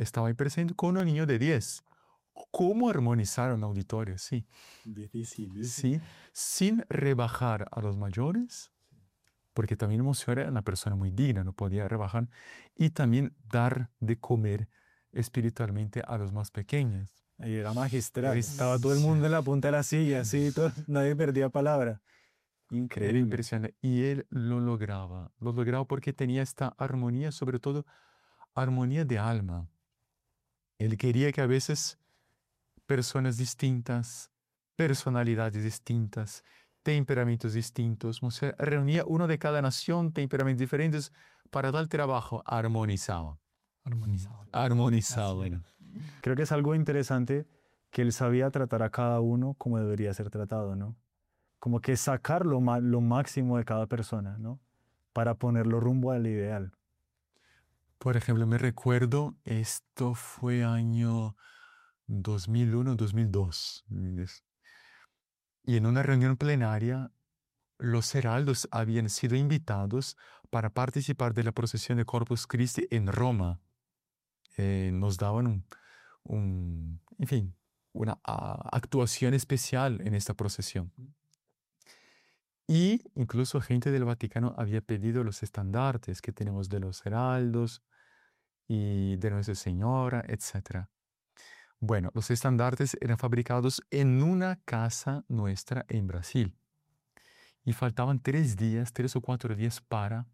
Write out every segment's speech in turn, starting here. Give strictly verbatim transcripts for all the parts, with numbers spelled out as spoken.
estaba ahí presente con un niño de diez. ¿Cómo armonizar un auditorio? Sí. Difícil. Sí, sin rebajar a los mayores, porque también Monseñor era una persona muy digna, no podía rebajar, y también dar de comer espiritualmente a los más pequeños. Ahí era magistral. Es- Estaba todo el mundo en la punta de la silla, así, todo, nadie perdía palabra. Era Increíble. impresionante. Y él lo lograba, lo lograba porque tenía esta armonía, sobre todo armonía de alma. Él quería que a veces personas distintas, personalidades distintas, temperamentos distintos, o sea, reunía uno de cada nación, temperamentos diferentes, para dar trabajo, armonizado. Armonizado. Armonizado. Así era. Creo que es algo interesante que él sabía tratar a cada uno como debería ser tratado, ¿no? Como que sacar lo, ma- lo máximo de cada persona, ¿no? Para ponerlo rumbo al ideal. Por ejemplo, me recuerdo, esto fue año dos mil uno, dos mil dos. Y en una reunión plenaria, los heraldos habían sido invitados para participar de la procesión de Corpus Christi en Roma. Eh, nos daban un, un, en fin, una ah, actuación especial en esta procesión. Y incluso gente del Vaticano había pedido los estandartes que tenemos de los heraldos y de Nuestra Señora, etcétera. Bueno, los estandartes eran fabricados en una casa nuestra en Brasil. Y faltaban tres días, tres o cuatro días para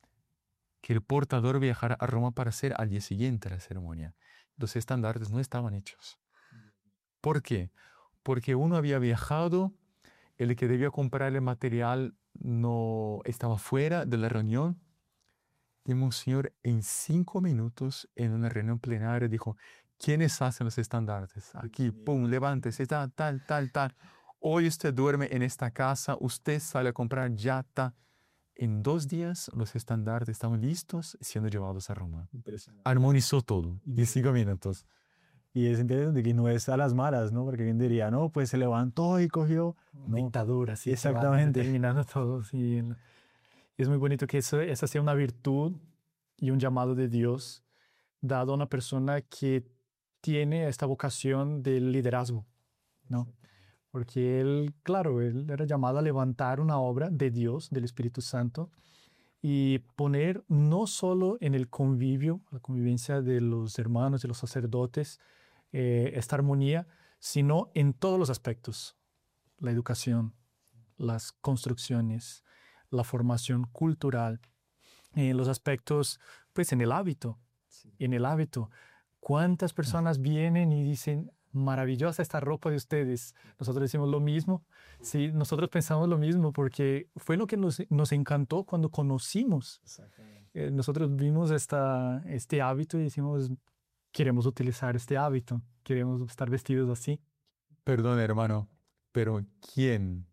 que el portador viajara a Roma para hacer al día siguiente la ceremonia. Los estandartes no estaban hechos. ¿Por qué? Porque uno había viajado, el que debía comprar el material no estaba fuera de la reunión. Y Monseñor en cinco minutos en una reunión plenaria dijo, ¿quiénes hacen los estandartes? Aquí, pum, levántese, tal, tal, tal, tal. Hoy usted duerme en esta casa, usted sale a comprar ya, ta. En dos días los estandartes estaban listos siendo llevados a Roma. Impresionante. Armonizó todo en cinco minutos. Y es interesante que no es a las malas, ¿no? Porque alguien diría, no, pues se levantó y cogió. No, Dictadura, sí. que van exactamente. determinando todo, sí. Y es muy bonito que eso, esa sea una virtud y un llamado de Dios dado a una persona que tiene esta vocación del liderazgo, ¿no? Porque él, claro, él era llamado a levantar una obra de Dios, del Espíritu Santo, y poner no solo en el convivio, la convivencia de los hermanos, de los sacerdotes, eh, esta armonía, sino en todos los aspectos, la educación, las construcciones, la formación cultural, en los aspectos, pues en el hábito, en el hábito. ¿Cuántas personas vienen y dicen, maravillosa esta ropa de ustedes? Nosotros decimos lo mismo. Sí, nosotros pensamos lo mismo porque fue lo que nos, nos encantó cuando conocimos. Eh, nosotros vimos esta, este hábito y decimos, queremos utilizar este hábito, queremos estar vestidos así. Perdón, hermano, pero quien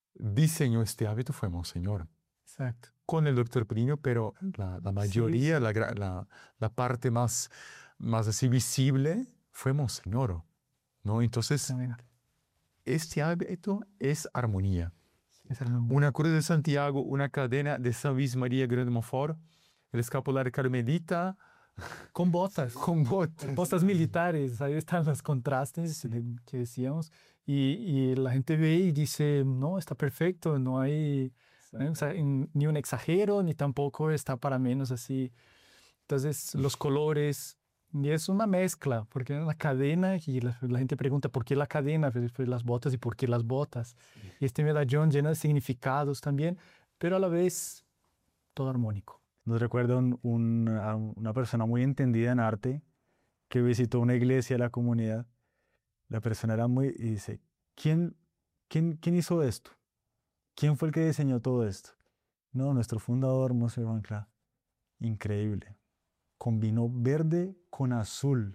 diseñó este hábito fue Monseñor. Exacto. Con el doctor Plinio, pero la, la mayoría, Sí, sí. La, gra- la, la parte más, más así visible fue Monseñor, ¿no? Entonces, Exactamente. este hábito es armonía. Esa es la- Una cruz de Santiago, una cadena de San Luis María Grande de Montfort, el escapular carmelita, Con botas. con botas. Botas militares, ahí están los contrastes de- que decíamos, y, y la gente ve y dice, no, está perfecto, no hay ¿no? O sea, en- ni un exagero, ni tampoco está para menos así. Entonces, los colores, y es una mezcla, porque es una cadena, y la, la gente pregunta, ¿por qué la cadena? Pues, pues, las botas, ¿y por qué las botas? Y este medallón lleno de significados también, pero a la vez todo armónico. Nos recuerda un- un- a una persona muy entendida en arte que visitó una iglesia de la comunidad. La persona era muy... y dice, ¿quién, quién, quién hizo esto? ¿Quién fue el que diseñó todo esto? No, nuestro fundador, Monseñor Juan Cla. Increíble. Combinó verde con azul.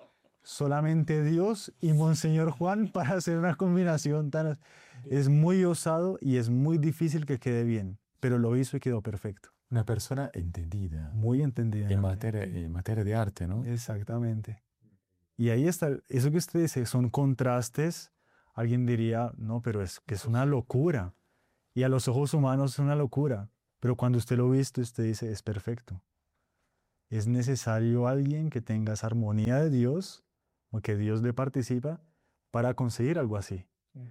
Solamente Dios y Monseñor Juan para hacer una combinación tan... Es muy osado y es muy difícil que quede bien, pero lo hizo y quedó perfecto. Una persona entendida Muy entendida. en materia, en materia de arte, ¿no? Exactamente. Y ahí está, eso que usted dice, son contrastes. Alguien diría, no, pero es que es una locura. Y a los ojos humanos es una locura. Pero cuando usted lo viste, usted dice, es perfecto. es necesario alguien que tenga esa armonía de Dios, o que Dios le participa, para conseguir algo así.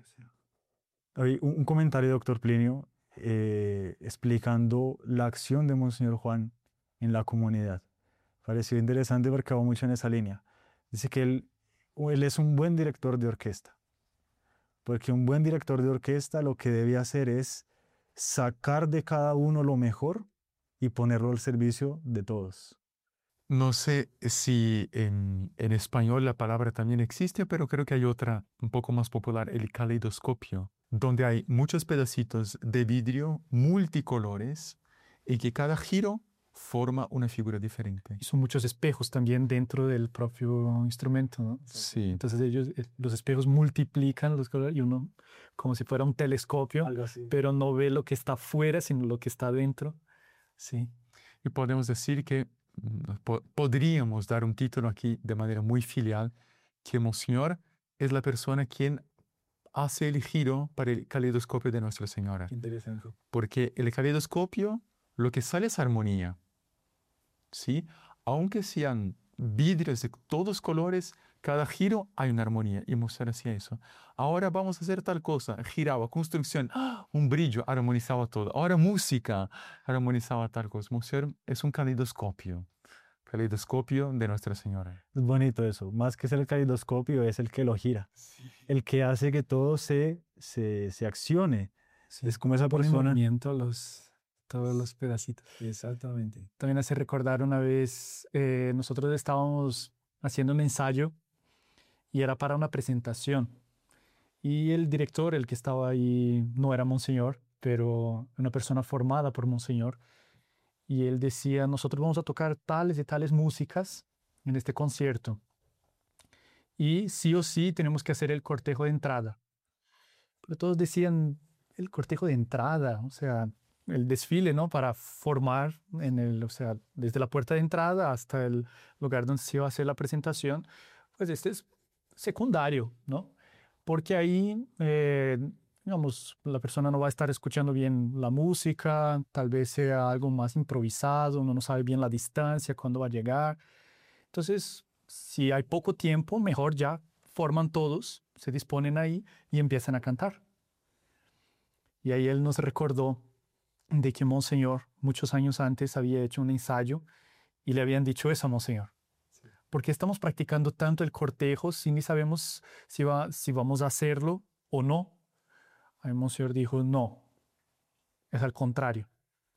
Hay un, un comentario, doctor Plinio, eh, explicando la acción de Monseñor Juan en la comunidad. Pareció interesante porque va mucho en esa línea. Dice que él, él es un buen director de orquesta, porque un buen director de orquesta lo que debe hacer es sacar de cada uno lo mejor y ponerlo al servicio de todos. No sé si en, en español la palabra también existe, pero creo que hay otra un poco más popular, el caleidoscopio, donde hay muchos pedacitos de vidrio multicolores y que cada giro forma una figura diferente. Y son muchos espejos también dentro del propio instrumento, ¿no? Sí, Entonces ellos, eh, los espejos multiplican los colores y uno, como si fuera un telescopio, Algo así. pero no ve lo que está afuera, sino lo que está dentro. Sí. y podemos decir que mm, po- podríamos dar un título aquí de manera muy filial, que Monseñor es la persona quien hace el giro para el caleidoscopio de Nuestra Señora. Interesante. Porque el caleidoscopio, lo que sale es armonía, ¿sí? Aunque sean vidrios de todos colores, cada giro hay una armonía y Monseñor hacía eso. Ahora vamos a hacer tal cosa, giraba, construcción, ¡ah! Un brillo, armonizaba todo. Ahora música, armonizaba tal cosa. Monseñor es un caleidoscopio, caleidoscopio de Nuestra Señora. Es bonito eso. Más que ser el caleidoscopio, es el que lo gira. El que hace que todo se, se, se accione. Sí. Es como esa Pone en persona. movimiento los, todos los pedacitos. Exactamente. También hace recordar una vez, eh, nosotros estábamos haciendo un ensayo y era para una presentación. Y el director, el que estaba ahí, no era Monseñor, pero una persona formada por Monseñor. Y él decía, nosotros vamos a tocar tales y tales músicas en este concierto. Y sí o sí tenemos que hacer el cortejo de entrada. Pero todos decían, el cortejo de entrada, o sea, el desfile, ¿no? Para formar en el, o sea, desde la puerta de entrada hasta el lugar donde se iba a hacer la presentación, pues este es secundario, ¿no? Porque ahí, eh, digamos, la persona no va a estar escuchando bien la música, tal vez sea algo más improvisado, uno no sabe bien la distancia, cuándo va a llegar. Entonces, si hay poco tiempo, mejor ya forman todos, se disponen ahí y empiezan a cantar. Y ahí él nos recordó de que Monseñor muchos años antes había hecho un ensayo y le habían dicho eso a Monseñor. Sí. Porque estamos practicando tanto el cortejo si ni sabemos si, va, si vamos a hacerlo o no. Ahí Monseñor dijo, no, es al contrario.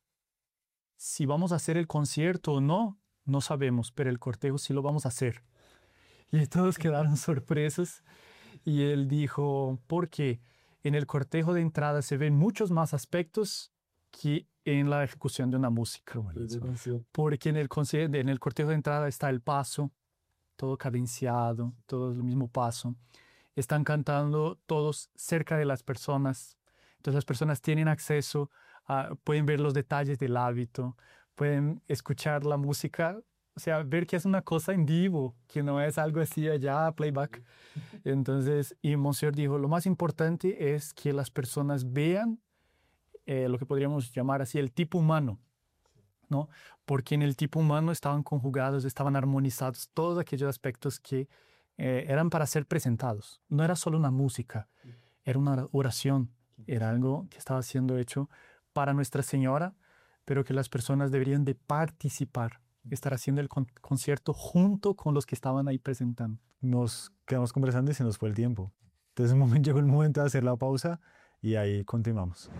Si vamos a hacer el concierto o no, no sabemos, pero el cortejo sí lo vamos a hacer. Y todos quedaron sorpresos y él dijo, ¿por qué? En el cortejo de entrada se ven muchos más aspectos que en la ejecución de una música. Porque en el, en el cortejo de entrada está el paso, todo cadenciado, todo el mismo paso. Están cantando todos cerca de las personas. Entonces las personas tienen acceso, a, pueden ver los detalles del hábito, pueden escuchar la música, o sea, ver que es una cosa en vivo, que no es algo así allá, playback. Entonces, y Monseñor dijo, lo más importante es que las personas vean eh, lo que podríamos llamar así el tipo humano, ¿no? Porque en el tipo humano estaban conjugados, estaban armonizados todos aquellos aspectos que eh, eran para ser presentados. No era solo una música, era una oración, era algo que estaba siendo hecho para Nuestra Señora, pero que las personas deberían de participar, estar haciendo el con concierto junto con los que estaban ahí presentando. Nos quedamos conversando y se nos fue el tiempo. Entonces un momento, llegó el momento de hacer la pausa y ahí continuamos.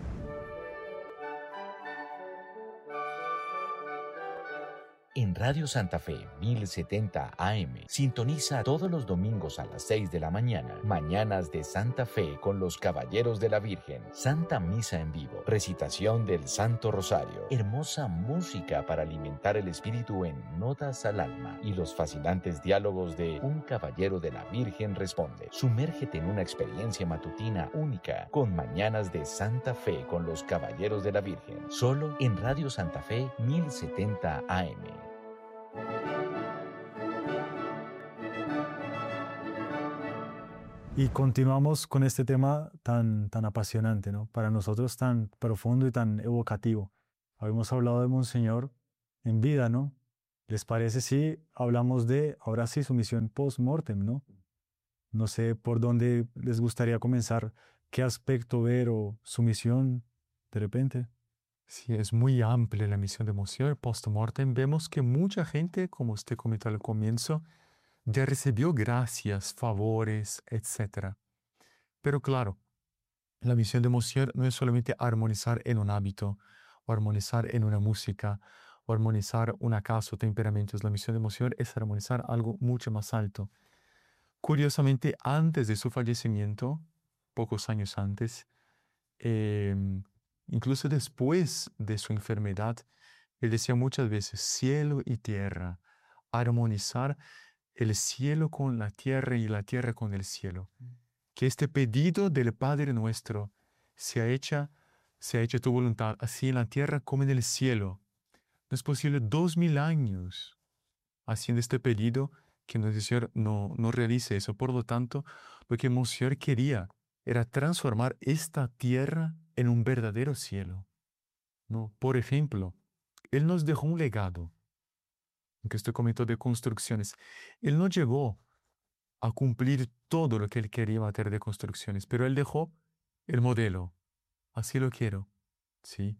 En Radio Santa Fe mil setenta A M. Sintoniza todos los domingos a las seis de la mañana. Mañanas de Santa Fe con los Caballeros de la Virgen. Santa Misa en vivo. Recitación del Santo Rosario. Hermosa música para alimentar el espíritu en Notas al Alma. Y los fascinantes diálogos de Un Caballero de la Virgen responde. Sumérgete en una experiencia matutina única con Mañanas de Santa Fe con los Caballeros de la Virgen. Solo en Radio Santa Fe mil setenta A M. Y continuamos con este tema tan, tan apasionante, ¿no? Para nosotros tan profundo y tan evocativo. Habíamos hablado de Monseñor en vida, ¿no? ¿Les parece si hablamos de, ahora sí, su misión post-mortem, ¿no? No sé por dónde les gustaría comenzar, qué aspecto ver o su misión de repente. Sí, es muy amplia la misión de Monsieur post-mortem. Vemos que mucha gente, como usted comentó al comienzo, ya recibió gracias, favores, etcétera. Pero claro, la misión de Monsieur no es solamente armonizar en un hábito, o armonizar en una música, o armonizar una casa o temperamentos. La misión de Monsieur es armonizar algo mucho más alto. Curiosamente, antes de su fallecimiento, pocos años antes, eh, incluso después de su enfermedad, él decía muchas veces, cielo y tierra, armonizar el cielo con la tierra y la tierra con el cielo. Que este pedido del Padre nuestro sea hecha, sea hecha tu voluntad, así en la tierra como en el cielo. No es posible dos mil años haciendo este pedido que nuestro Señor no, no realice eso. Por lo tanto, lo que Monsieur quería era transformar esta tierra en un verdadero cielo, ¿no? Por ejemplo, Él nos dejó un legado, que usted comentó de construcciones. Él no llegó a cumplir todo lo que Él quería en materia de construcciones, pero Él dejó el modelo. Así lo quiero, ¿sí?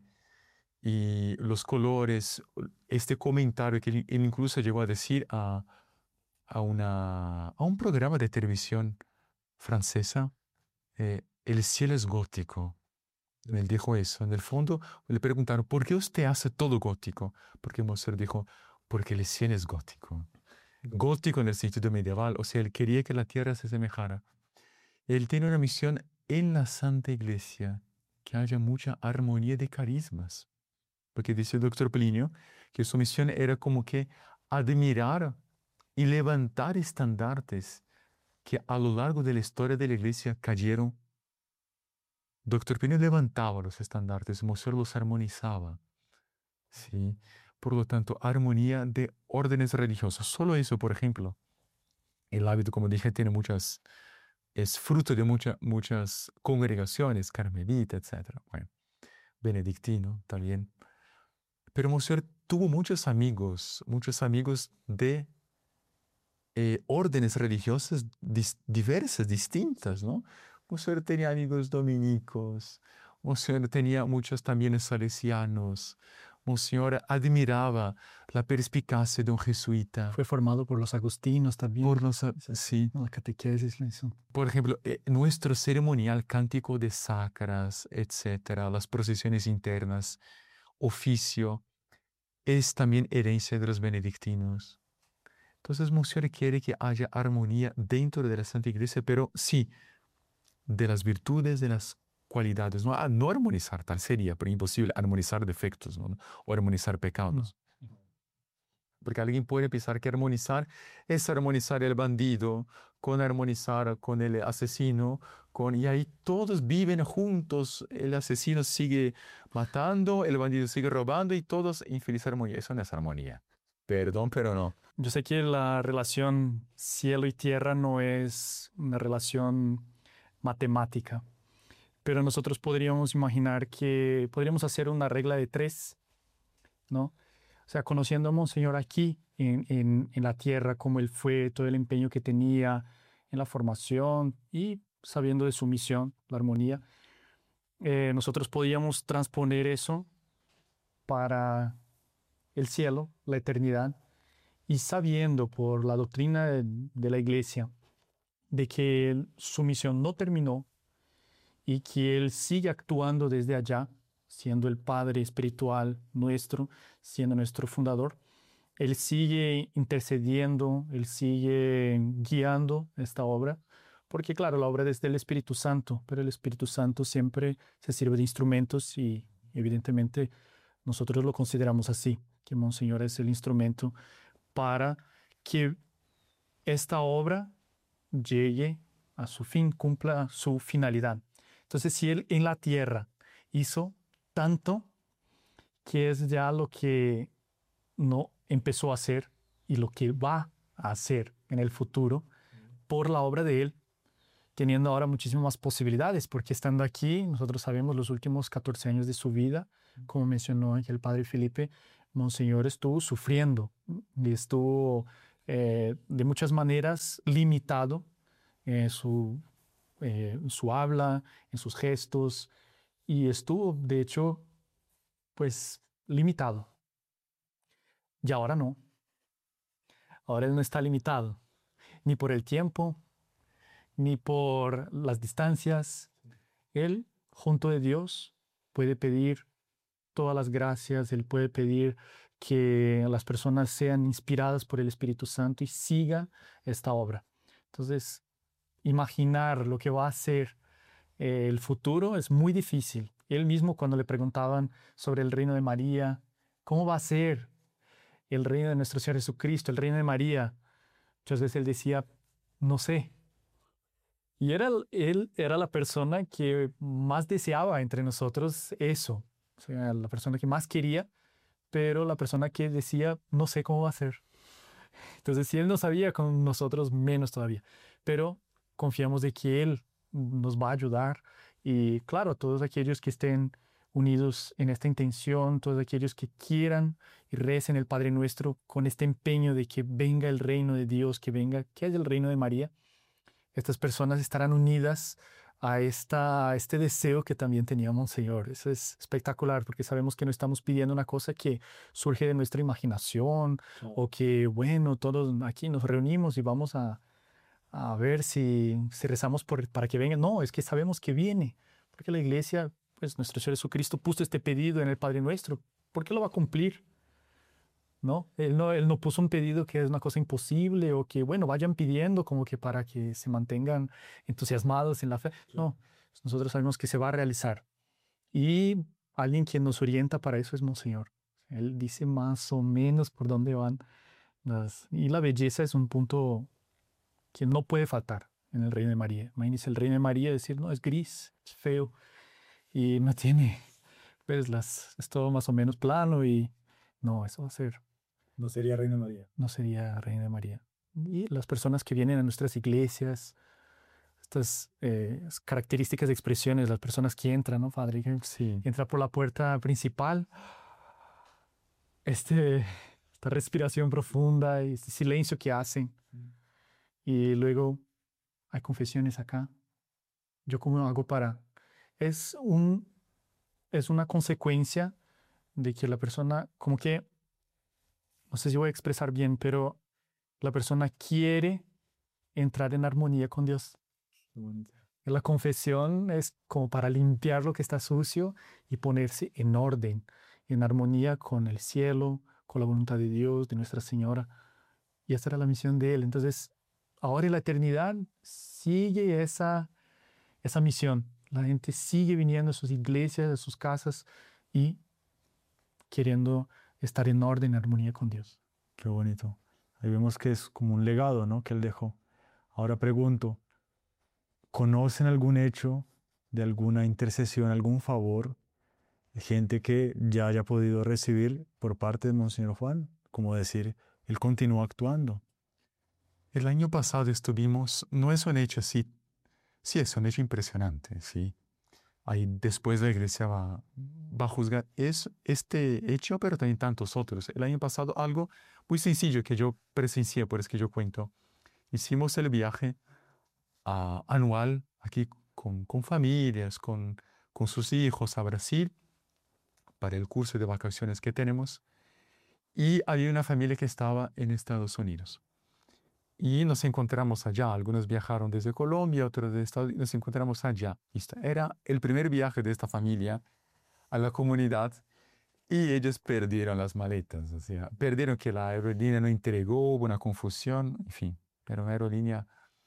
Y los colores, este comentario que Él, él incluso llegó a decir a, a, una, a un programa de televisión francesa, eh, el cielo es gótico. Él dijo eso. En el fondo le preguntaron, ¿por qué usted hace todo gótico? Porque Mozart dijo, porque el cielo es gótico. Gótico en el sentido medieval, o sea, él quería que la tierra se asemejara. Él tiene una misión en la Santa Iglesia, que haya mucha armonía de carismas. Porque dice el doctor Plinio que su misión era como que admirar y levantar estandartes que a lo largo de la historia de la Iglesia cayeron. Doctor Plinio levantaba los estandartes, Mozart los armonizaba. ¿Sí? Por lo tanto, armonía de órdenes religiosas. Solo eso, por ejemplo. El hábito, como dije, tiene muchas, es fruto de mucha, muchas congregaciones, carmelita, etcétera. Bueno, benedictino también. Pero Mozart tuvo muchos amigos, muchos amigos de eh, órdenes religiosas dis- diversas, distintas, ¿no? Mozart tenía amigos dominicos, Mozart tenía muchos también salesianos, Mozart admiraba la perspicacia de un jesuita. Fue formado por los agustinos también. Por los, a- Esas- sí. La catequesis, eso. Por ejemplo, eh, nuestro ceremonial cántico de sacras, etcétera, las procesiones internas, oficio, es también herencia de los benedictinos. Entonces, Mozart quiere que haya armonía dentro de la Santa Iglesia, pero sí, de las virtudes, de las cualidades. No, ah, no armonizar, tal sería, pero imposible armonizar defectos, ¿no? O armonizar pecados. Porque alguien puede pensar que armonizar es armonizar el bandido, con armonizar con el asesino, con, y ahí todos viven juntos, el asesino sigue matando, el bandido sigue robando y todos en feliz armonía. Eso no es armonía. Perdón, pero no. Yo sé que la relación cielo y tierra no es una relación matemática, pero nosotros podríamos imaginar que podríamos hacer una regla de tres, ¿no? O sea, conociendo a Monseñor aquí en, en, en la tierra, cómo él fue, todo el empeño que tenía en la formación y sabiendo de su misión, la armonía, eh, nosotros podríamos transponer eso para el cielo, la eternidad, y sabiendo por la doctrina de, de la Iglesia de que él, su misión no terminó y que Él sigue actuando desde allá, siendo el Padre espiritual nuestro, siendo nuestro fundador. Él sigue intercediendo, Él sigue guiando esta obra, porque claro, la obra es del Espíritu Santo, pero el Espíritu Santo siempre se sirve de instrumentos y evidentemente nosotros lo consideramos así, que Monseñor es el instrumento para que esta obra llegue a su fin, cumpla su finalidad. Entonces, si Él en la tierra hizo tanto, que es ya lo que no empezó a hacer y lo que va a hacer en el futuro por la obra de Él, teniendo ahora muchísimas más posibilidades, porque estando aquí, nosotros sabemos los últimos catorce años de su vida, como mencionó aquí el padre Felipe, Monseñor estuvo sufriendo y estuvo eh, de muchas maneras limitado en su, eh, en su habla, en sus gestos, y estuvo, de hecho, pues limitado. Y ahora no. Ahora él no está limitado, ni por el tiempo, ni por las distancias. Él, junto de Dios, puede pedir todas las gracias, él puede pedir que las personas sean inspiradas por el Espíritu Santo y siga esta obra. Entonces, imaginar lo que va a ser eh, el futuro es muy difícil. Él mismo, cuando le preguntaban sobre el reino de María, ¿cómo va a ser el reino de nuestro Señor Jesucristo, el reino de María? Muchas veces él decía, no sé. Y era, él era la persona que más deseaba entre nosotros eso. O sea, la persona que más quería, pero la persona que decía, no sé cómo va a ser. Entonces, si él no sabía, con nosotros menos todavía. Pero confiamos de que él nos va a ayudar. Y claro, todos aquellos que estén unidos en esta intención, todos aquellos que quieran y recen el Padre Nuestro con este empeño de que venga el reino de Dios, que venga, que es el reino de María, estas personas estarán unidas a, esta, a este deseo que también tenía Monseñor. Eso es espectacular, porque sabemos que no estamos pidiendo una cosa que surge de nuestra imaginación, no. O que, bueno, todos aquí nos reunimos y vamos a, a ver si, si rezamos por, para que venga. No, es que sabemos que viene, porque la Iglesia, pues nuestro Señor Jesucristo puso este pedido en el Padre Nuestro. ¿Por qué lo va a cumplir? ¿No? Él no, él no puso un pedido que es una cosa imposible o que, bueno, vayan pidiendo como que para que se mantengan entusiasmados en la fe. No, nosotros sabemos que se va a realizar. Y alguien quien nos orienta para eso es Monseñor. Él dice más o menos por dónde van las... Y la belleza es un punto que no puede faltar en el Reino de María. Imagínense el Reino de María decir, no, es gris, es feo y no tiene, pues las, es todo más o menos plano y no, eso va a ser... No sería Reina María. No sería Reina de María. Y las personas que vienen a nuestras iglesias, estas eh, características de expresiones, las personas que entran, ¿no, Padre? Que Sí. entra por la puerta principal, este, esta respiración profunda y este silencio que hacen. Y luego hay confesiones acá. ¿Yo cómo hago para...? Es, un, es una consecuencia de que la persona como que... No sé si voy a expresar bien, pero la persona quiere entrar en armonía con Dios. La confesión es como para limpiar lo que está sucio y ponerse en orden, en armonía con el cielo, con la voluntad de Dios, de Nuestra Señora. Y esta era la misión de Él. Entonces, ahora en la eternidad sigue esa, esa misión. La gente sigue viniendo a sus iglesias, a sus casas y queriendo estar en orden, en armonía con Dios. Qué bonito. Ahí vemos que es como un legado, ¿no?, que él dejó. Ahora pregunto, ¿conocen algún hecho de alguna intercesión, algún favor de gente que ya haya podido recibir por parte de Monseñor Juan? Como decir, él continúa actuando. El año pasado estuvimos, no es un hecho así, sí es un hecho impresionante, sí. Ahí después la iglesia va, va a juzgar es, este hecho, pero también tantos otros. El año pasado algo muy sencillo que yo presencié, por eso que yo cuento. Hicimos el viaje uh, anual aquí con, con familias, con, con sus hijos a Brasil para el curso de vacaciones que tenemos. Y había una familia que estaba en Estados Unidos. Y nos encontramos allá. Algunos viajaron desde Colombia, otros de Estados Unidos. Nos encontramos allá. Era el primer viaje de esta familia a la comunidad y ellos perdieron las maletas. O sea, perdieron que la aerolínea no entregó, hubo una confusión, en fin. Era una aerolínea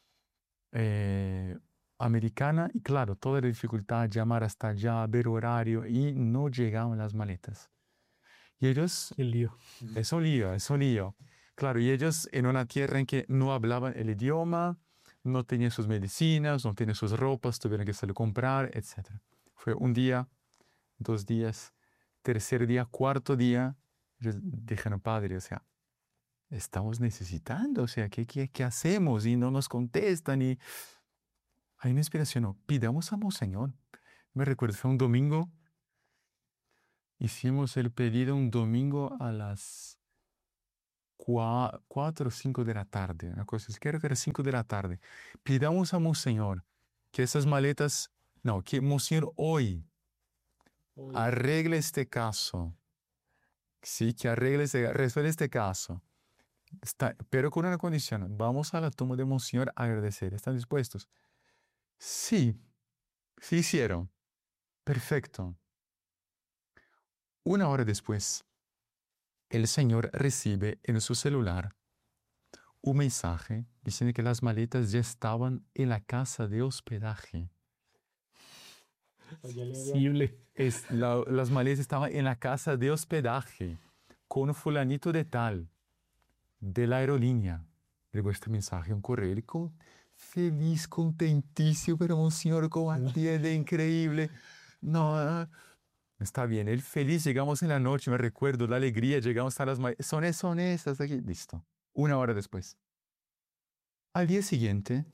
eh, americana y claro, toda la dificultad, llamar hasta allá, ver horario y no llegaban las maletas. Y ellos... El lío. Eso lío, eso lío. Claro, y ellos en una tierra en que no hablaban el idioma, no tenían sus medicinas, no tenían sus ropas, tuvieron que salir a comprar, etcétera. Fue un día, dos días, tercer día, cuarto día, ellos dijeron, Padre, o sea, estamos necesitando, o sea, ¿qué, qué, qué hacemos? Y no nos contestan y hay una inspiración, no, pidamos a Monseñor. Me recuerdo, fue un domingo hicimos el pedido un domingo a las cua- cuatro o cinco de la tarde, una cosa así, creo que era cinco de la tarde. Pidamos a Monseñor que esas maletas, no, que Monseñor hoy arregle este caso, sí, que arregle, este, resuelve este caso. Está, pero con una condición, vamos a la tumba de Monseñor a agradecer. ¿Están dispuestos? Sí, sí hicieron. Perfecto. Una hora después, el señor recibe en su celular un mensaje diciendo que las maletas ya estaban en la casa de hospedaje. Posible. Es, la- las maletas estaban en la casa de hospedaje con fulanito de tal, de la aerolínea. Llegó este mensaje, un correo, y con, feliz, contentísimo, pero Monseñor, cómo atiende, increíble. No, ah, está bien, el feliz, llegamos en la noche, me recuerdo, la alegría, llegamos a las maletas, son, es- son estas aquí, listo. Una hora después. Al día siguiente,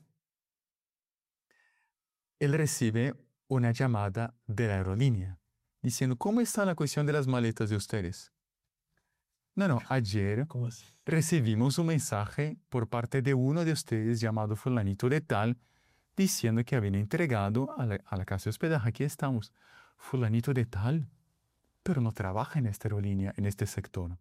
él recibe una llamada de la aerolínea diciendo, ¿cómo está la cuestión de las maletas de ustedes? No, no, ayer ¿Cómo así? recibimos un mensaje por parte de uno de ustedes llamado fulanito de tal, diciendo que habían entregado a la, a la casa de hospedaje. Aquí estamos. Fulanito de tal, pero no trabaja en esta aerolínea, en este sector.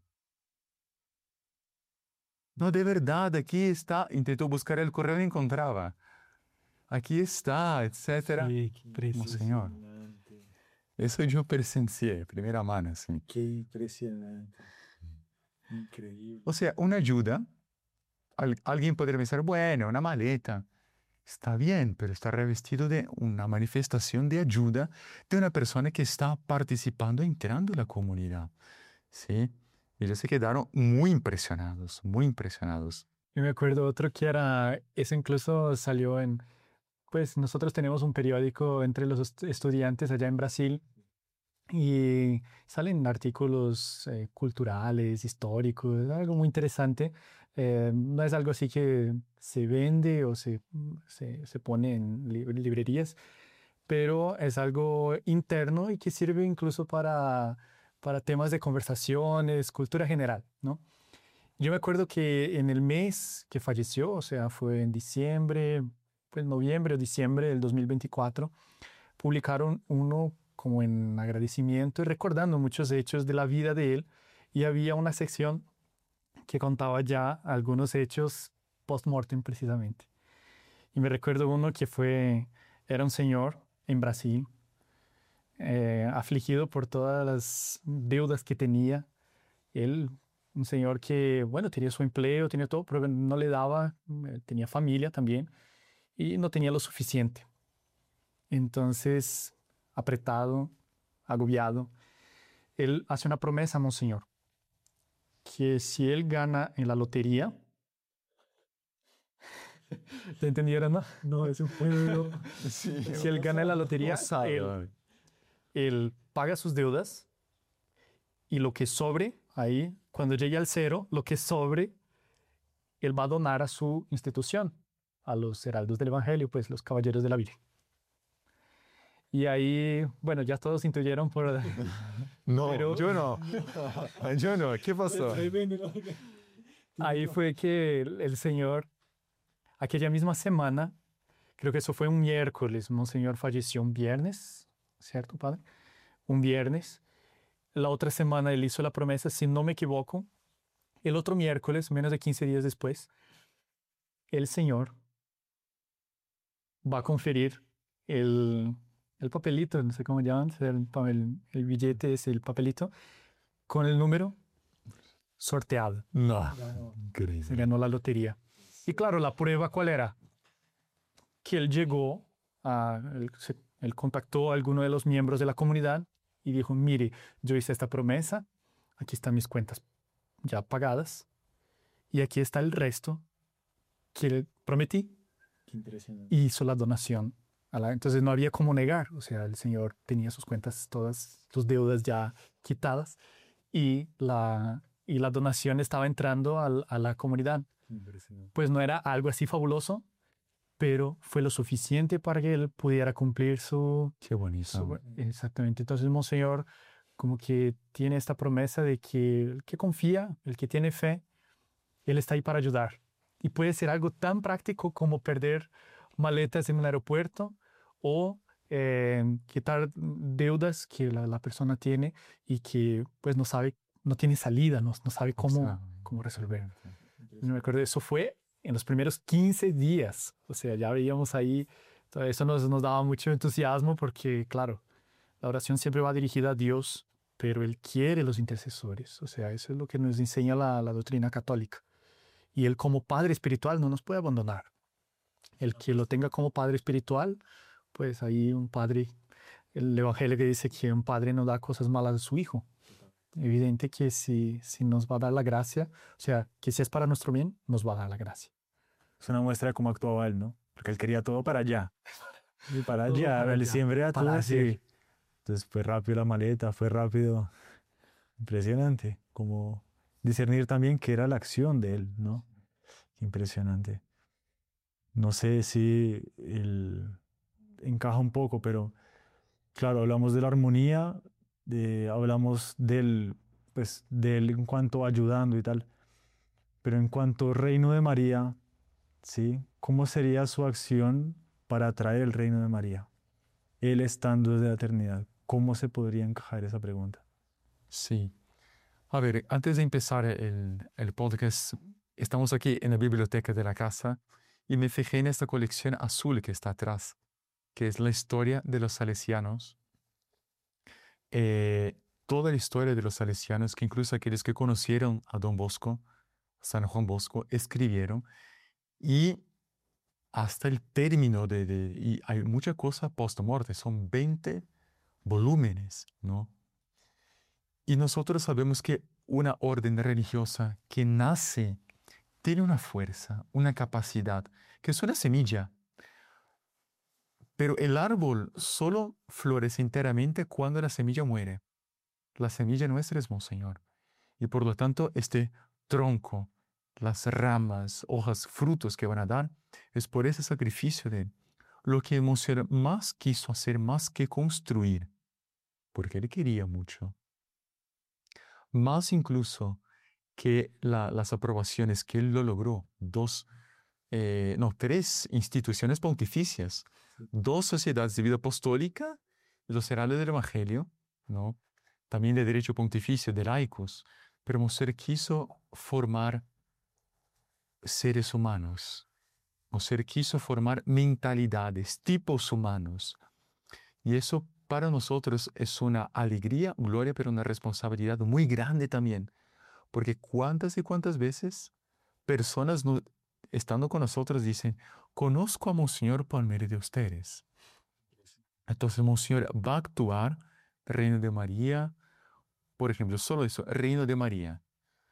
No, de verdad, aquí está. Intentó buscar el correo y no encontraba. Aquí está, etcétera. Sí, qué Como precioso. Señor. Eso yo presencié, primera mano, sí. Qué impresionante. Increíble. O sea, una ayuda. Al- alguien podría pensar, bueno, una maleta. Está bien, pero está revestido de una manifestación de ayuda de una persona que está participando, entrando en la comunidad. ¿Sí? Ellos se quedaron muy impresionados, muy impresionados. Yo me acuerdo otro que era, eso incluso salió en, pues nosotros tenemos un periódico entre los est- estudiantes allá en Brasil y salen artículos eh, culturales, históricos, algo muy interesante. Eh, no es algo así que se vende o se, se, se pone en li- librerías, pero es algo interno y que sirve incluso para, para temas de conversaciones, cultura general, ¿no? Yo me acuerdo que en el mes que falleció, o sea, fue en diciembre, pues noviembre o diciembre del dos mil veinticuatro, publicaron uno como en agradecimiento y recordando muchos hechos de la vida de él, y había una sección que contaba ya algunos hechos post-mortem precisamente. Y me recuerdo uno que fue, era un señor en Brasil, eh, afligido por todas las deudas que tenía. Él, un señor que, bueno, tenía su empleo, tenía todo, pero no le daba, eh, tenía familia también y no tenía lo suficiente. Entonces, apretado, agobiado, él hace una promesa a Monseñor, que si él gana en la lotería, ¿te entendieron, no? No, es un juego. Sí, Si él gana en la lotería, él, él paga sus deudas y lo que sobre ahí, cuando llegue al cero, lo que sobre, él va a donar a su institución, a los heraldos del Evangelio, pues los caballeros de la Virgen. Y ahí, bueno, ya todos intuyeron por... No, Pero- yo no. Yo no. ¿Qué pasó? Ahí fue que el, el Señor, aquella misma semana, creo que eso fue un miércoles, Monseñor falleció un viernes, ¿cierto, padre? Un viernes. La otra semana él hizo la promesa, si no me equivoco, el otro miércoles, menos de quince días después, el Señor va a conferir el, el papelito, no sé cómo llaman, el, pa- el, el billete es el papelito, con el número sorteado. No. Se Increíble. ganó la lotería. Y claro, la prueba, ¿cuál era? Que él llegó, a, él, se- él contactó a alguno de los miembros de la comunidad y dijo, mire, yo hice esta promesa, aquí están mis cuentas ya pagadas y aquí está el resto que prometí. Qué impresionante. Y hizo la donación. A la, entonces no había cómo negar, o sea, el señor tenía sus cuentas, todas sus deudas ya quitadas y la, y la donación estaba entrando al- a la comunidad. Impresionante. Pues no era algo así fabuloso, pero fue lo suficiente para que él pudiera cumplir su... Qué bonito. su- exactamente. Entonces, Monseñor, como que tiene esta promesa de que el que confía, el que tiene fe, Él está ahí para ayudar. Y puede ser algo tan práctico como perder maletas en un aeropuerto o eh, quitar deudas que la, la persona tiene y que pues no sabe, no tiene salida, no, no sabe cómo, cómo resolver. No me acuerdo, eso fue en los primeros quince días. O sea, ya veíamos ahí, todo eso nos, nos daba mucho entusiasmo porque, claro, la oración siempre va dirigida a Dios, pero Él quiere los intercesores. O sea, eso es lo que nos enseña la, la doctrina católica. Y Él como Padre espiritual no nos puede abandonar. El que lo tenga como Padre espiritual, pues ahí un padre, el Evangelio que dice que un padre no da cosas malas a su hijo. Evidente que si, si nos va a dar la gracia, o sea, que si es para nuestro bien, nos va a dar la gracia. Es una muestra de cómo actuaba él, ¿no? Porque él quería todo para allá. Y para Todo allá, para él allá, siempre era todo para así. hacer. Entonces fue rápido la maleta, fue rápido. Impresionante. Como discernir también qué era la acción de él, ¿no? Impresionante. No sé si él encaja un poco, pero claro, hablamos de la armonía, de, hablamos del, pues, del en cuanto ayudando y tal, pero en cuanto reino de María, ¿sí? ¿Cómo sería su acción para atraer el reino de María? Él estando desde la eternidad, ¿cómo se podría encajar esa pregunta? Sí. A ver, antes de empezar el, el podcast, estamos aquí en la biblioteca de la casa y me fijé en esta colección azul que está atrás, que es la historia de los salesianos. Eh, toda la historia de los salesianos, que incluso aquellos que conocieron a Don Bosco, San Juan Bosco, escribieron, y hasta el término de, de y hay mucha cosa post-morte, son veinte volúmenes, ¿no? Y nosotros sabemos que una orden religiosa que nace tiene una fuerza, una capacidad, que es una semilla. Pero el árbol solo florece enteramente cuando la semilla muere. La semilla nuestra es Monseñor. Y por lo tanto, este tronco, las ramas, hojas, frutos que van a dar, es por ese sacrificio de él. Lo que Monseñor más quiso hacer, más que construir, porque él quería mucho. Más incluso que la, las aprobaciones que él lo logró, dos, eh, no, tres instituciones pontificias, dos sociedades de vida apostólica, los heraldos del Evangelio, ¿no? También de derecho pontificio, de laicos, pero Monseñor quiso formar seres humanos. Monseñor quiso formar mentalidades, tipos humanos. Y eso para nosotros es una alegría, gloria, pero una responsabilidad muy grande también. Porque cuántas y cuántas veces personas no, estando con nosotros dicen, conozco a Monseñor por medio de ustedes. Entonces Monseñor va a actuar, Reino de María, por ejemplo, solo eso, Reino de María.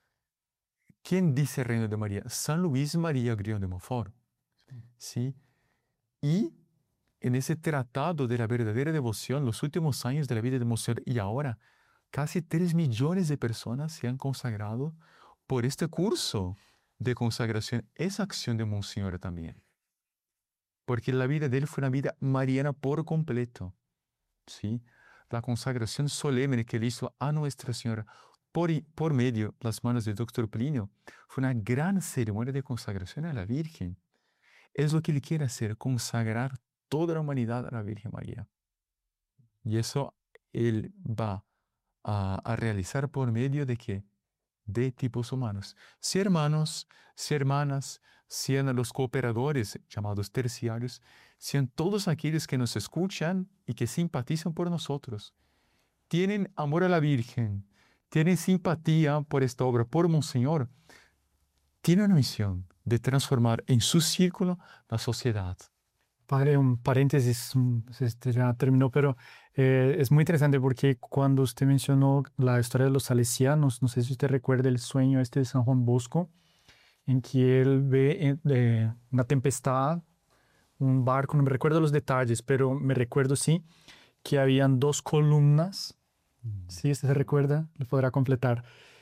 ¿Quién dice Reino de María? San Luis María Grión de Montfort. ¿Sí? Y en ese tratado de la verdadera devoción, los últimos años de la vida de Monseñor y ahora, casi tres millones de personas se han consagrado por este curso de consagración. Esa acción de Monseñor también. Porque la vida de él fue una vida mariana por completo. ¿Sí? La consagración solemne que él hizo a Nuestra Señora por, por medio de las manos del doctor Plinio fue una gran ceremonia de consagración a la Virgen. Es lo que él quiere hacer, consagrar toda la humanidad a la Virgen María. Y eso él va a, a realizar por medio de qué? De tipos humanos. Si hermanos, si hermanas, sean los cooperadores llamados terciarios, sean todos aquellos que nos escuchan y que simpatizan por nosotros, tienen amor a la Virgen, tienen simpatía por esta obra, por Monseñor, tienen una misión de transformar en su círculo la sociedad. Padre, un paréntesis, mm, este ya terminó, pero eh, es muy interesante porque cuando usted mencionó la historia de los salesianos, no sé si usted recuerda el sueño este de San Juan Bosco, en que él ve eh, eh, una tempestad, un barco, no me recuerdo los detalles, pero me recuerdo sí que habían dos columnas, ¿sí? ¿Usted se recuerda? Lo podrá completar.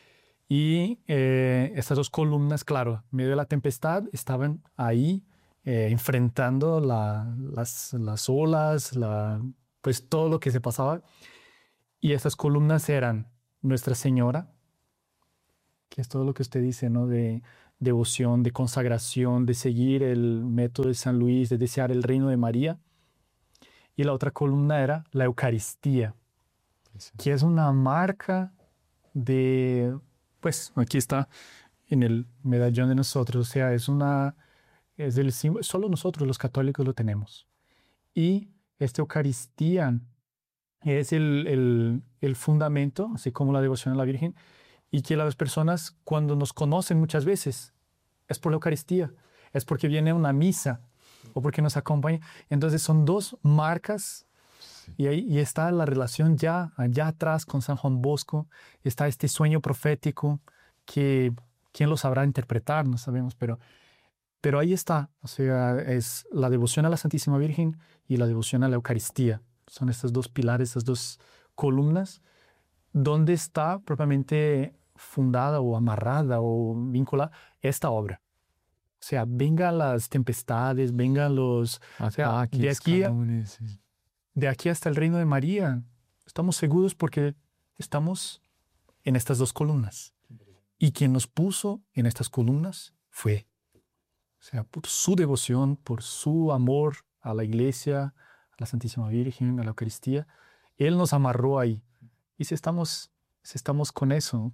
Y eh, estas dos columnas, claro, en medio de la tempestad estaban ahí eh, enfrentando la, las, las olas, la, pues todo lo que se pasaba. Y estas columnas eran Nuestra Señora, que es todo lo que usted dice, ¿no? De devoción, de consagración, de seguir el método de San Luis, de desear el reino de María. Y la otra columna era la Eucaristía, que es una marca de, pues aquí está en el medallón de nosotros, o sea, es una, es el símbolo, solo nosotros los católicos lo tenemos. Y esta Eucaristía es el, el, el fundamento, así como la devoción a la Virgen, y que las personas cuando nos conocen muchas veces es por la Eucaristía, es porque viene una misa o porque nos acompaña. Entonces son dos marcas y ahí y está la relación ya allá atrás con San Juan Bosco, está este sueño profético que quién lo sabrá interpretar, no sabemos, pero, pero ahí está, o sea, es la devoción a la Santísima Virgen y la devoción a la Eucaristía. Son estos dos pilares, estas dos columnas, donde está propiamente fundada o amarrada o vinculada esta obra. O sea, vengan las tempestades, vengan los... O sea, Ataques, de, aquí, calumnias, sí. de aquí hasta el reino de María, estamos seguros porque estamos en estas dos columnas. Y quien nos puso en estas columnas fue, o sea, por su devoción, por su amor a la Iglesia, a la Santísima Virgen, a la Eucaristía, Él nos amarró ahí. Y si estamos, si estamos con eso,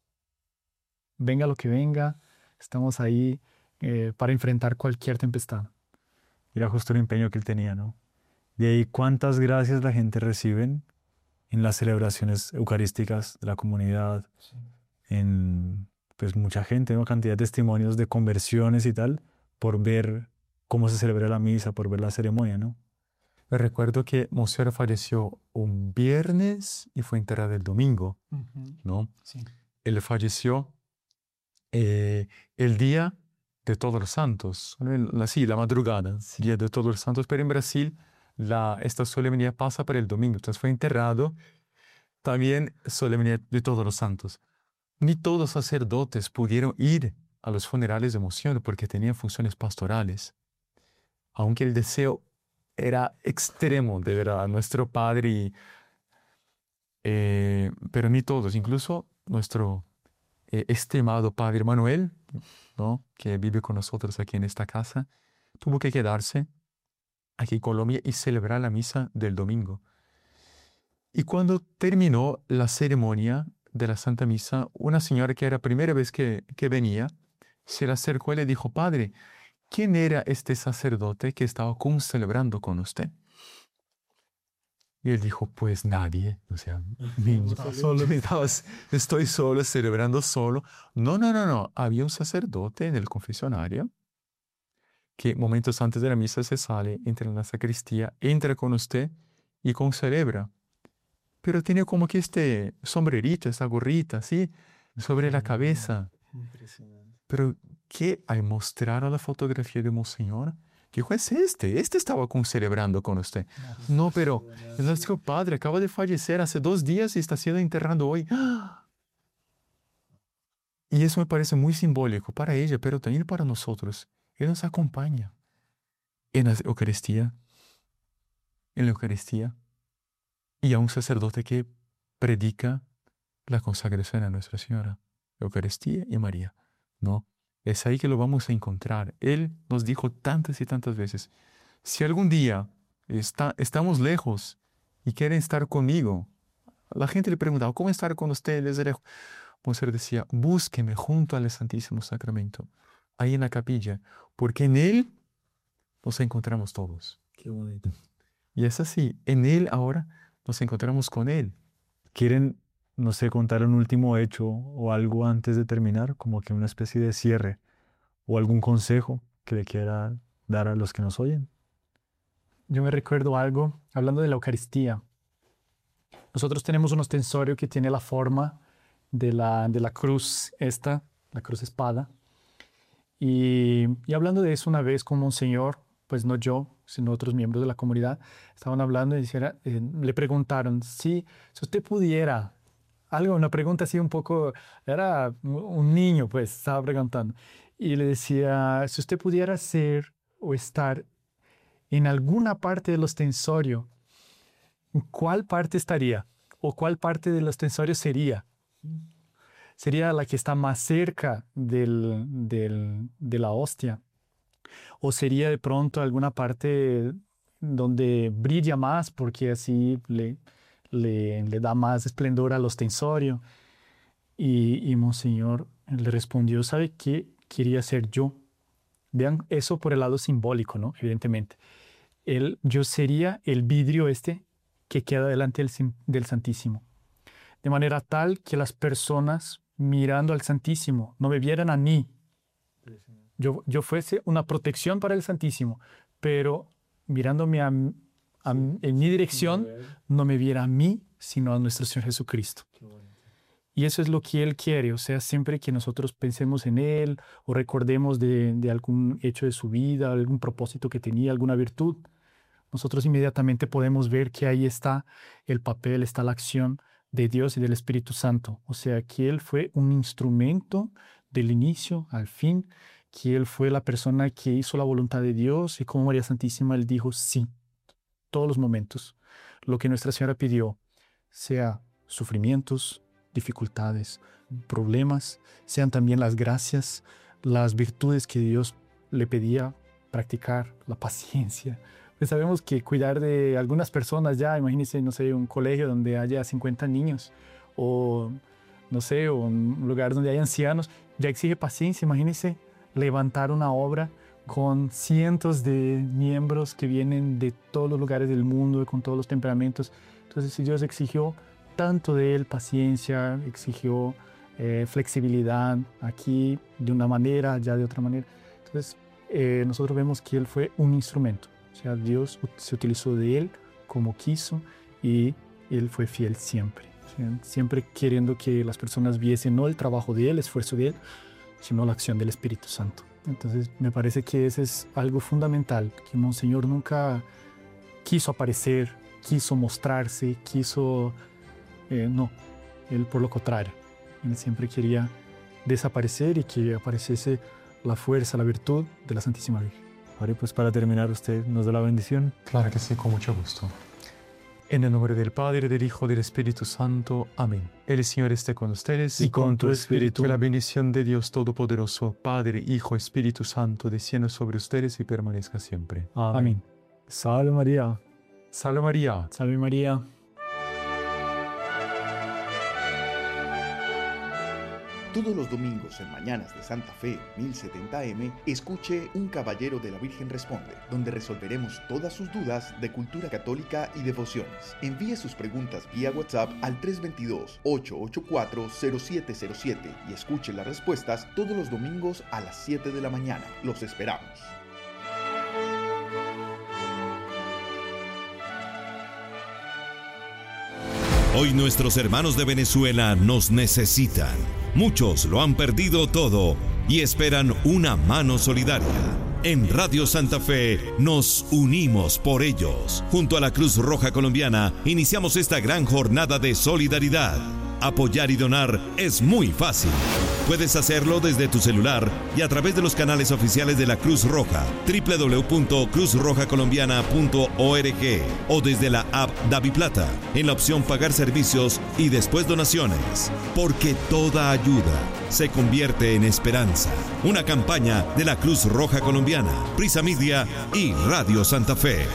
venga lo que venga, estamos ahí eh, para enfrentar cualquier tempestad. Era justo el empeño que él tenía, ¿no? De ahí cuántas gracias la gente reciben en las celebraciones eucarísticas de la comunidad, sí. En pues mucha gente, ¿no? Cantidad de testimonios de conversiones y tal, por ver cómo se celebra la misa, por ver la ceremonia, ¿no? Me recuerdo que Monseñor falleció un viernes y fue enterrado el domingo, uh-huh. ¿no? Sí. Él falleció eh, el día de Todos los Santos, la, sí, la madrugada, sí. Día de Todos los Santos, pero en Brasil la, esta solemnidad pasa para el domingo, entonces fue enterrado también solemnidad de Todos los Santos. Ni todos los sacerdotes pudieron ir a los funerales de Monseñor porque tenían funciones pastorales, aunque el deseo era extremo de ver a nuestro padre, y, eh, pero ni todos, incluso nuestro eh, estimado padre Manuel, ¿no? Que vive con nosotros aquí en esta casa, tuvo que quedarse aquí en Colombia y celebrar la misa del domingo. Y cuando terminó la ceremonia de la Santa Misa, una señora que era la primera vez que, que venía, se le acercó y le dijo: Padre, ¿quién era este sacerdote que estaba celebrando con usted? Y él dijo: pues nadie, o sea, solo, estoy solo, celebrando solo. No, no, no, no, había un sacerdote en el confesionario que momentos antes de la misa se sale, entra en la sacristía, entra con usted y concelebra. Pero tenía como que este sombrerito, esta gorrita, ¿sí? Sobre la cabeza. Pero que al mostrar la fotografía de Monseñor, dijo: es este, este estaba celebrando con usted. No, pero él dijo: Padre, acaba de fallecer hace dos días y está siendo enterrado hoy. Y eso me parece muy simbólico para ella, pero también para nosotros. Él nos acompaña en la Eucaristía, en la Eucaristía, y a un sacerdote que predica la consagración a Nuestra Señora, Eucaristía y María, ¿no? Es ahí que lo vamos a encontrar. Él nos dijo tantas y tantas veces: si algún día está, estamos lejos y quieren estar conmigo, la gente le preguntaba: ¿cómo estar con ustedes desde lejos? Monseñor decía: búsqueme junto al Santísimo Sacramento, ahí en la capilla, porque en Él nos encontramos todos. Qué bonito. Y es así, en Él ahora nos encontramos con Él. ¿Quieren, no sé, contar un último hecho o algo antes de terminar? Como que una especie de cierre o algún consejo que le quiera dar a los que nos oyen. Yo me recuerdo algo, hablando de la Eucaristía. Nosotros tenemos un ostensorio que tiene la forma de la, de la cruz esta, la cruz espada. Y, y hablando de eso una vez con Monseñor, pues no yo, sino otros miembros de la comunidad, estaban hablando y decía, eh, le preguntaron si, si usted pudiera, algo, una pregunta así un poco, era un niño pues, estaba preguntando, y le decía, si usted pudiera ser o estar en alguna parte del ostensorio, ¿en cuál parte estaría? o cuál parte del ostensorio sería. ¿Sería la que está más cerca del, del, de la hostia? ¿O sería de pronto alguna parte donde brilla más porque así le, le, le da más esplendor al ostensorio? Y, y Monseñor le respondió, ¿sabe qué quería ser yo? Vean eso por el lado simbólico, ¿no? Evidentemente. El, yo sería el vidrio este que queda delante del, del Santísimo. De manera tal que las personas mirando al Santísimo no me vieran a mí. Yo, yo fuese una protección para el Santísimo, pero mirándome a, a, en mi dirección no me viera a mí, sino a nuestro Señor Jesucristo. Y eso es lo que Él quiere, o sea, siempre que nosotros pensemos en Él o recordemos de, de algún hecho de su vida, algún propósito que tenía, alguna virtud, nosotros inmediatamente podemos ver que ahí está el papel, está la acción de Dios y del Espíritu Santo. O sea, que Él fue un instrumento del inicio al fin, que Él fue la persona que hizo la voluntad de Dios y como María Santísima Él dijo sí, todos los momentos. Lo que Nuestra Señora pidió, sea sufrimientos, dificultades, problemas, sean también las gracias, las virtudes que Dios le pedía practicar, la paciencia. Pues sabemos que cuidar de algunas personas ya, imagínense, no sé, un colegio donde haya cincuenta niños o, no sé, o un lugar donde haya ancianos, ya exige paciencia. Imagínense levantar una obra con cientos de miembros que vienen de todos los lugares del mundo, con todos los temperamentos. Entonces, si Dios exigió tanto de él, paciencia, exigió eh, flexibilidad, aquí de una manera, allá de otra manera. Entonces, eh, nosotros vemos que él fue un instrumento. O sea, Dios se utilizó de él como quiso y él fue fiel siempre. O sea, siempre queriendo que las personas viesen no el trabajo de él, el esfuerzo de él, sino la acción del Espíritu Santo. Entonces, me parece que ese es algo fundamental, que Monseñor nunca quiso aparecer, quiso mostrarse, quiso... Eh, no, él por lo contrario, él siempre quería desaparecer y que apareciese la fuerza, la virtud de la Santísima Virgen. Padre, pues para terminar, usted nos da la bendición. Claro que sí, con mucho gusto. En el nombre del Padre, del Hijo, del Espíritu Santo. Amén. El Señor esté con ustedes y con tu espíritu. Que la bendición de Dios Todopoderoso, Padre, Hijo, Espíritu Santo, descienda sobre ustedes y permanezca siempre. Amén. Amén. Salve María. Salve María. Salve María. Todos los domingos en Mañanas de Santa Fe mil setenta A M, escuche Un Caballero de la Virgen Responde, donde resolveremos todas sus dudas de cultura católica y devociones. Envíe sus preguntas vía WhatsApp al tres dos dos, ocho ocho cuatro, cero siete cero siete y escuche las respuestas todos los domingos a las siete de la mañana. Los esperamos. Hoy nuestros hermanos de Venezuela nos necesitan. Muchos lo han perdido todo y esperan una mano solidaria. En Radio Santa Fe nos unimos por ellos. Junto a la Cruz Roja Colombiana iniciamos esta gran jornada de solidaridad. Apoyar y donar es muy fácil. Puedes hacerlo desde tu celular y a través de los canales oficiales de la Cruz Roja, doble u doble u doble u punto cruz roja colombiana punto org o desde la app DaviPlata, en la opción Pagar servicios y después donaciones. Porque toda ayuda se convierte en esperanza. Una campaña de la Cruz Roja Colombiana, Prisa Media y Radio Santa Fe.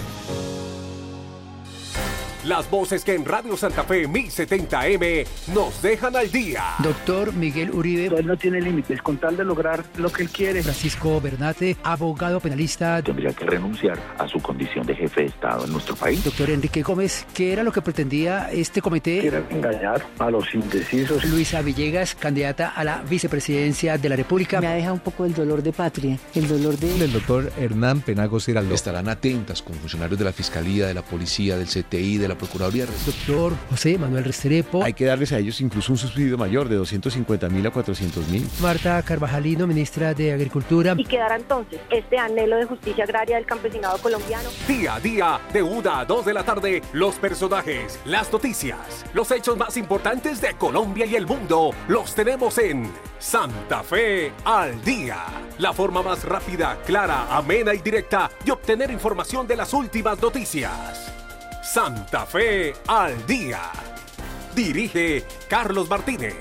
Las voces que en Radio Santa Fe mil setenta A M nos dejan al día. Doctor Miguel Uribe. Él no tiene límites, con tal de lograr lo que él quiere. Francisco Bernate, abogado penalista. Tendría que renunciar a su condición de jefe de Estado en nuestro país. Doctor Enrique Gómez, ¿qué era lo que pretendía este comité? Era engañar a los indecisos. Luisa Villegas, candidata a la vicepresidencia de la República. Me ha dejado un poco el dolor de patria, el dolor de... El doctor Hernán Penagos Giraldo. Estarán atentas con funcionarios de la Fiscalía, de la Policía, del C T I, de la Procuraduría. Doctor José Manuel Restrepo. Hay que darles a ellos incluso un subsidio mayor de doscientos cincuenta mil a cuatrocientos mil. Marta Carvajalino, ministra de Agricultura. Y quedará entonces este anhelo de justicia agraria del campesinado colombiano. Día a día, de una a dos de la tarde, los personajes, las noticias, los hechos más importantes de Colombia y el mundo, los tenemos en Santa Fe al Día. La forma más rápida, clara, amena y directa de obtener información de las últimas noticias. Santa Fe al Día. Dirige Carlos Martínez.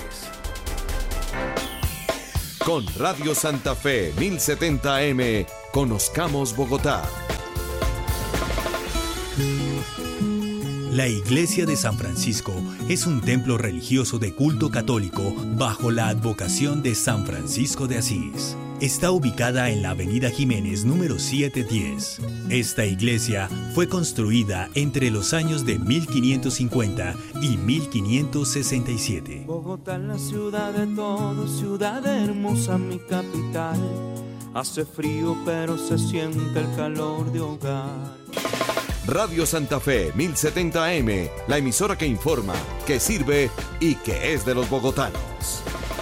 Con Radio Santa Fe mil setenta A M, conozcamos Bogotá. La Iglesia de San Francisco es un templo religioso de culto católico bajo la advocación de San Francisco de Asís. Está ubicada en la Avenida Jiménez número setecientos diez. Esta iglesia fue construida entre los años de mil quinientos cincuenta y mil quinientos sesenta y siete. Bogotá, la ciudad de todos, ciudad hermosa, mi capital. Hace frío pero se siente el calor de hogar. Radio Santa Fe mil setenta A M, la emisora que informa, que sirve y que es de los bogotanos.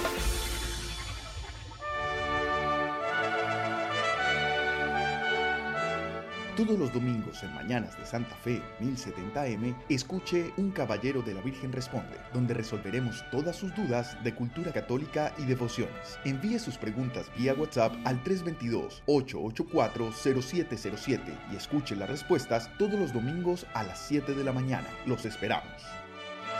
Todos los domingos en Mañanas de Santa Fe mil setenta A M, escuche Un Caballero de la Virgen Responde, donde resolveremos todas sus dudas de cultura católica y devociones. Envíe sus preguntas vía WhatsApp al tres dos dos, ocho ocho cuatro, cero siete cero siete y escuche las respuestas todos los domingos a las siete de la mañana. Los esperamos.